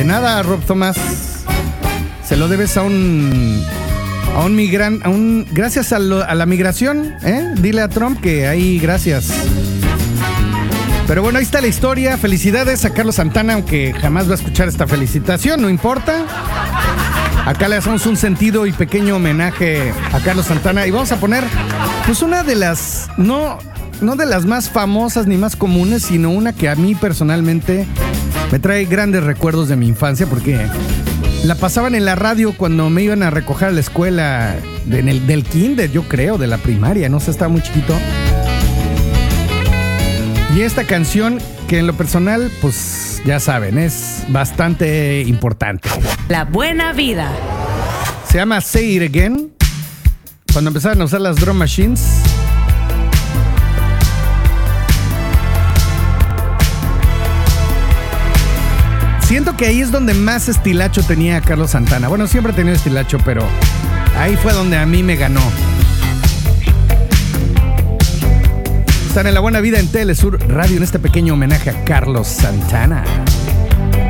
De nada, Rob Thomas. Se lo debes a un migrante, gracias a la migración, ¿eh? Dile a Trump que ahí gracias. Pero bueno, ahí está la historia. Felicidades a Carlos Santana, aunque jamás va a escuchar esta felicitación, no importa. Acá le hacemos un sentido y pequeño homenaje a Carlos Santana. Y vamos a poner, pues una de las, no de las más famosas ni más comunes, sino una que a mí personalmente me trae grandes recuerdos de mi infancia, porque la pasaban en la radio cuando me iban a recoger a la escuela del kinder, yo creo, de la primaria, no sé, estaba muy chiquito. Y esta canción, que en lo personal, pues ya saben, es bastante importante. La buena vida. Se llama Say It Again. Cuando empezaron a usar las drum machines. Siento que ahí es donde más estilacho tenía Carlos Santana. Bueno, siempre he tenido estilacho, pero ahí fue donde a mí me ganó. Están en La Buena Vida en Telesur Radio en este pequeño homenaje a Carlos Santana.